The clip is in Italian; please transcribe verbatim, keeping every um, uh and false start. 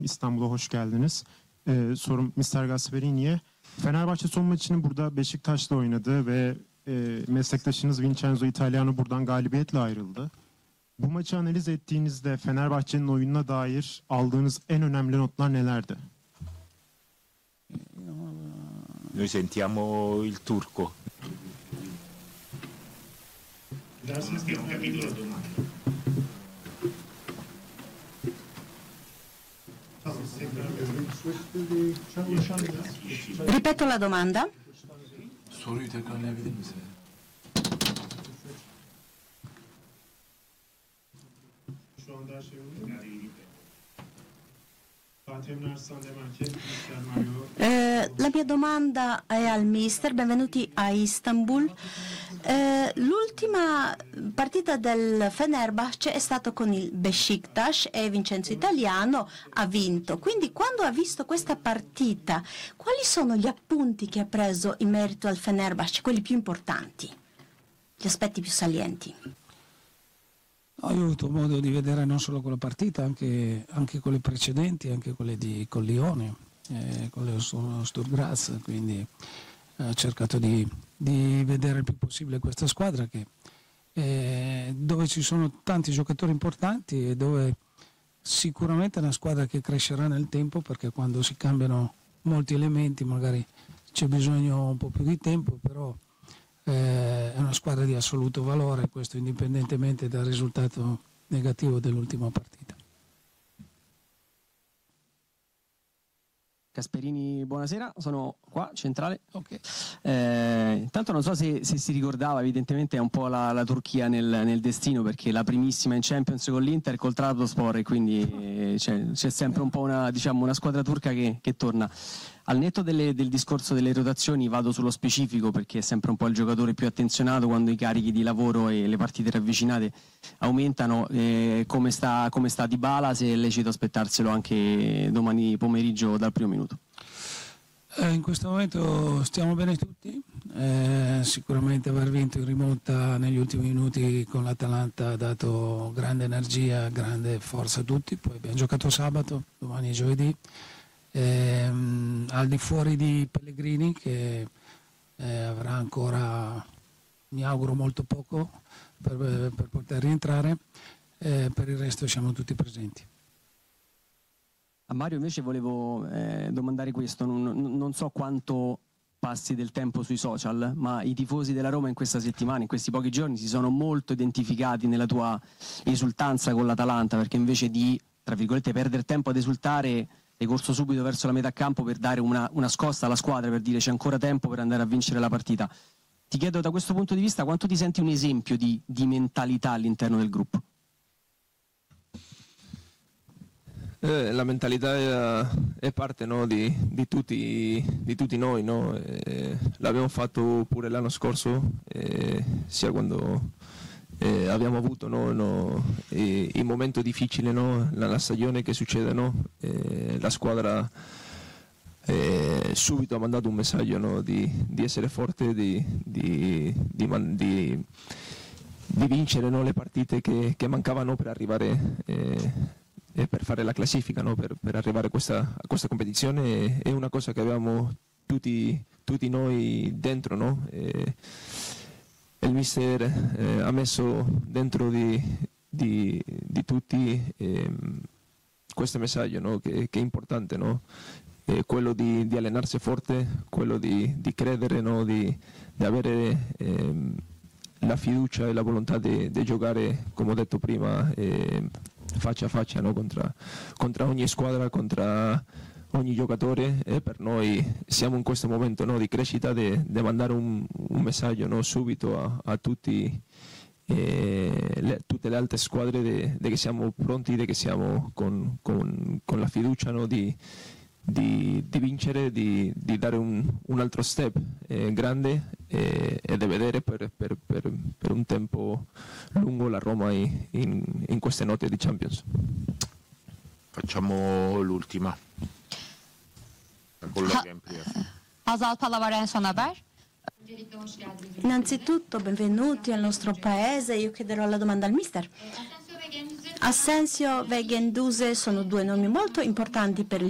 İstanbul'a hoş geldiniz. Ee, sorum mister Gasperini'ye. Fenerbahçe son maçını burada Beşiktaş'la oynadı ve e, meslektaşınız Vincenzo Italiano buradan galibiyetle ayrıldı. Bu maçı analiz ettiğinizde Fenerbahçe'nin oyununa dair aldığınız en önemli notlar nelerdi? Noi sentiamo il turco. Dersiniz che non capito la domanda. Ripeto la domanda. Soruyu tekrarlayabilir misin? Şu anda her şey oluyor. Fatih Arslan Demirci, mister Mario. Eh, la mia domanda è al mister, benvenuti a Istanbul. Eh, l'ultima partita del Fenerbahce è stata con il Beşiktaş e Vincenzo Italiano ha vinto. Quindi quando ha visto questa partita, quali sono gli appunti che ha preso in merito al Fenerbahce, quelli più importanti, gli aspetti più salienti? Ho avuto modo di vedere non solo quella partita, anche, anche quelle precedenti, anche quelle di con Lione, eh, con lo Sturm Graz, quindi ho eh, cercato di, di vedere il più possibile questa squadra che, eh, dove ci sono tanti giocatori importanti e dove sicuramente è una squadra che crescerà nel tempo, perché quando si cambiano molti elementi magari c'è bisogno un po' più di tempo, però Eh, è una squadra di assoluto valore, questo indipendentemente dal risultato negativo dell'ultima partita. Gasperini, buonasera, sono qua, centrale. Okay. Eh, intanto non so se, se si ricordava, evidentemente è un po' la, la Turchia nel, nel destino, perché la primissima in Champions con l'Inter col Trabzonspor, e quindi eh, c'è, c'è sempre un po' una, diciamo, una squadra turca che, che torna. Al netto delle, del discorso delle rotazioni vado sullo specifico, perché è sempre un po' il giocatore più attenzionato quando i carichi di lavoro e le partite ravvicinate aumentano. Eh, come sta, come sta Dybala, se è lecito aspettarselo anche domani pomeriggio dal primo minuto? Eh, in questo momento stiamo bene tutti, eh, sicuramente aver vinto in rimonta negli ultimi minuti con l'Atalanta ha dato grande energia, grande forza a tutti. Poi abbiamo giocato sabato, domani è giovedì. Ehm, al di fuori di Pellegrini che eh, avrà ancora, mi auguro, molto poco per, per poter rientrare, eh, per il resto siamo tutti presenti. A Mario invece volevo eh, domandare questo, non, non so quanto passi del tempo sui social, ma i tifosi della Roma in questa settimana, in questi pochi giorni, si sono molto identificati nella tua esultanza con l'Atalanta, perché invece di, tra virgolette, perdere tempo ad esultare, hai corso subito verso la metà campo per dare una, una scossa alla squadra, per dire c'è ancora tempo per andare a vincere la partita. Ti chiedo da questo punto di vista quanto ti senti un esempio di, di mentalità all'interno del gruppo? Eh, la mentalità è, è parte, no, di, di, tutti, di tutti noi, no? Eh, l'abbiamo fatto pure l'anno scorso, eh, sia quando eh, abbiamo avuto, no, no, eh, il momento difficile, no? la, la stagione che succede, no? eh, la squadra eh, subito ha mandato un messaggio, no? di, di essere forte, di, di, di, man, di, di vincere, no? le partite che, che mancavano per arrivare eh, e per fare la classifica, no? per, per arrivare a questa, a questa competizione. È una cosa che abbiamo tutti, tutti noi dentro, no? E il mister eh, ha messo dentro di, di, di tutti eh, questo messaggio, no? che, che è importante, no? eh, quello di, di allenarsi forte, quello di, di credere, no? di, di avere eh, la fiducia e la volontà di, di giocare, come ho detto prima, eh, faccia a faccia, no? Contra, contra ogni squadra, contra ogni giocatore, e per noi siamo in questo momento, no? di crescita, di mandare un, un messaggio, no? subito a, a tutti, eh, le, tutte le altre squadre di che siamo pronti, di che siamo con, con, con la fiducia, no? di, di, di vincere, di, di dare un, un altro step eh, grande e, e di vedere per, per, per, per un tempo lungo la Roma in, in, in queste note di Champions. Facciamo l'ultima. Hazal Palavaren son haber. Innanzitutto benvenuti al nostro paese, io chiederò la domanda al mister. Asensio e Gendouzi sono due nomi molto importanti per il